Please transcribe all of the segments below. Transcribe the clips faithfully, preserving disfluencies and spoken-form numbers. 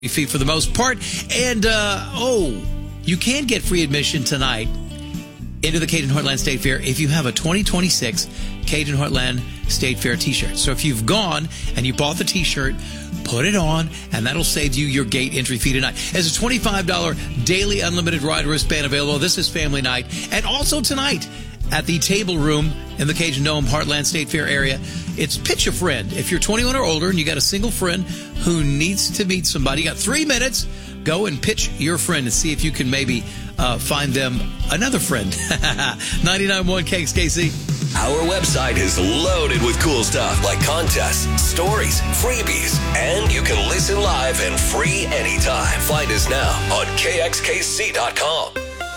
feet for the most part. And, uh, oh, you can get free admission tonight into the Cajun Heartland State Fair if you have a twenty twenty-six Cajun Heartland State Fair t-shirt. So if you've gone and you bought the t-shirt, put it on, and that'll save you your gate entry fee tonight. There's a twenty-five dollars daily unlimited ride wristband available. This is family night. And also tonight at the Table Room in the Cajun Dome Heartland State Fair area, it's Pitch a Friend. If you're twenty-one or older and you got a single friend who needs to meet somebody, you got three minutes, go and pitch your friend and see if you can maybe uh, find them another friend. ninety-nine point one K X K C. Our website is loaded with cool stuff like contests, stories, freebies, and you can listen live and free anytime. Find us now on K X K C dot com.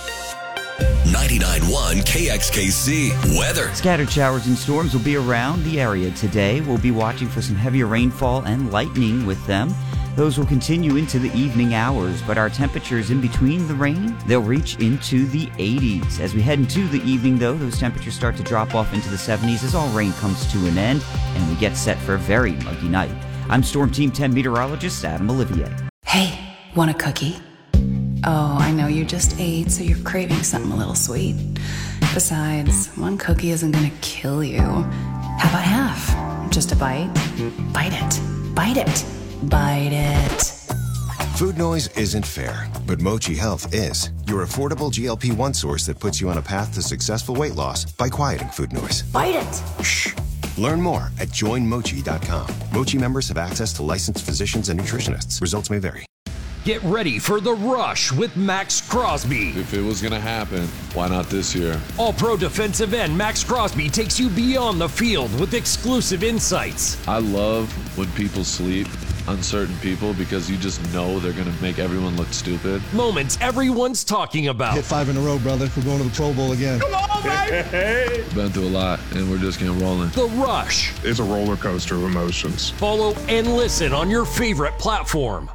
ninety-nine point one K X K C weather. Scattered showers and storms will be around the area today. We'll be watching for some heavier rainfall and lightning with them. Those will continue into the evening hours, but our temperatures in between the rain, they'll reach into the eighties. As we head into the evening, though, those temperatures start to drop off into the seventies as all rain comes to an end, and we get set for a very muggy night. I'm Storm Team ten meteorologist Adam Olivier. Hey, want a cookie? Oh, I know you just ate, so you're craving something a little sweet. Besides, one cookie isn't gonna kill you. How about half? Just a bite? Bite it. Bite it. Bite it. Food noise isn't fair, but Mochi Health is. Your affordable G L P one source that puts you on a path to successful weight loss by quieting food noise. Bite it. Shh. Learn more at join mochi dot com. Mochi members have access to licensed physicians and nutritionists. Results may vary. Get ready for The Rush with Max Crosby. If it was going to happen, why not this year? All-pro defensive end Max Crosby takes you beyond the field with exclusive insights. I love when people sleep on certain people because you just know they're going to make everyone look stupid. Moments everyone's talking about. Hit five in a row, brother. We're going to the Pro Bowl again. Come on, baby! Been through a lot, and we're just getting rolling. The Rush. It's a roller coaster of emotions. Follow and listen on your favorite platform.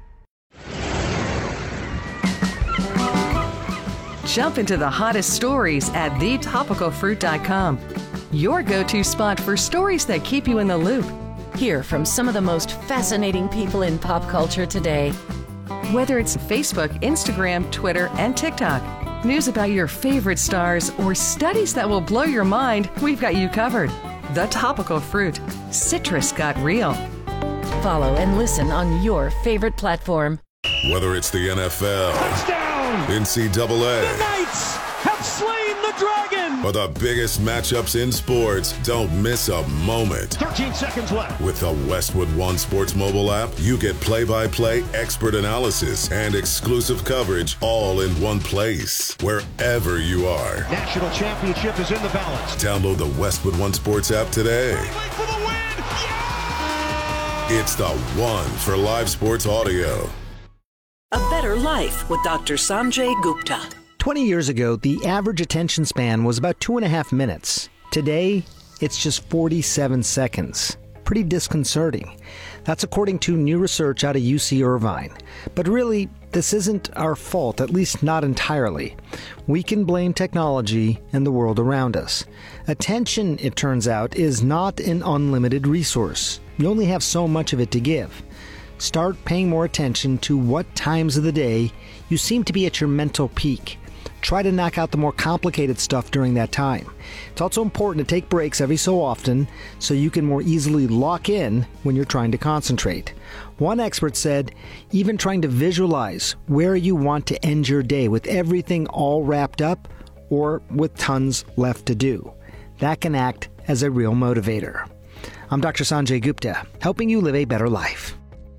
Jump into the hottest stories at the topical fruit dot com. Your go-to spot for stories that keep you in the loop. Hear from some of the most fascinating people in pop culture today. Whether it's Facebook, Instagram, Twitter, and TikTok, news about your favorite stars, or studies that will blow your mind, we've got you covered. The Topical Fruit. Citrus got real. Follow and listen on your favorite platform. Whether it's the N F L, touchdown, N C double A, the Knights have slain the dragon, or the biggest matchups in sports, don't miss a moment. thirteen seconds left. With the Westwood One Sports mobile app, you get play-by-play expert analysis and exclusive coverage all in one place, wherever you are. National championship is in the balance. Download the Westwood One Sports app today. For the win. Yeah! It's the one for live sports audio. A Better Life with Doctor Sanjay Gupta. twenty years ago, the average attention span was about two and a half minutes. Today, it's just forty-seven seconds. Pretty disconcerting. That's according to new research out of U C Irvine. But really, this isn't our fault, at least not entirely. We can blame technology and the world around us. Attention, it turns out, is not an unlimited resource. You only have so much of it to give. Start paying more attention to what times of the day you seem to be at your mental peak. Try to knock out the more complicated stuff during that time. It's also important to take breaks every so often so you can more easily lock in when you're trying to concentrate. One expert said, even trying to visualize where you want to end your day with everything all wrapped up or with tons left to do. That can act as a real motivator. I'm Doctor Sanjay Gupta, helping you live a better life.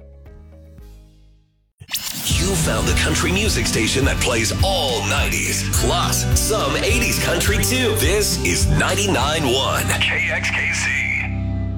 You found the country music station that plays all nineties, plus some eighties country too. This is ninety-nine point one K X K C.